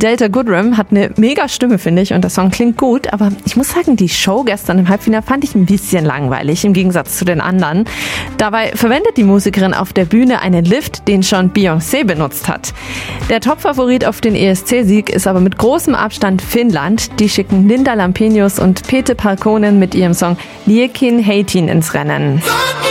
Delta Goodrem hat eine mega Stimme, finde ich, und der Song klingt gut, aber ich muss sagen, die Show gestern im Halbfinale fand ich ein bisschen langweilig im Gegensatz zu den anderen. Dabei verwendet die Musikerin auf der Bühne einen Lift, den schon Beyoncé benutzt hat. Der Topfavorit auf den ESC-Sieg ist aber mit großem Abstand Finnland. Die schicken Linda Lampenius und Pete Parkkonen mit ihrem Song Liekin Heitin ins Rennen.